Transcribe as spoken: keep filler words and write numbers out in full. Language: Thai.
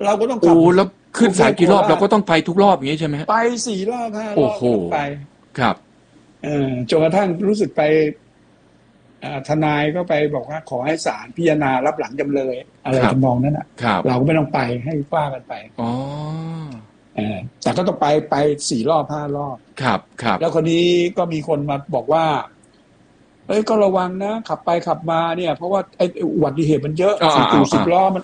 เราก็ต้องขับโอ้แล้วขึ้นศาลกี่รอบเราก็ต้องไปทุกรอบอย่างนี้ใช่ไหมฮะไปสี่รอบห้ารโอ้อบโหก็ต้องไปครับเออจนกระทั่งรู้สึกไปอ่าทนายก็ไปบอกว่าขอให้ศาลพิจารณารับหลังจำเลยอะไรครับทำนองนั้นอ่ะครับเราก็ไม่ต้องไปให้ว่ากันไปอ๋อเออแต่ก็ต้องไปไปสี่รอบห้ารอบครับครับแล้วคนนี้ก็มีคนมาบอกว่าเอ้ยก็ระวังนะขับไปขับมาเนี่ยเพราะว่าไอ้อุบัติเหตุมันเยอะอ่าสี่อ่าตู่สิบอ่าล้อมัน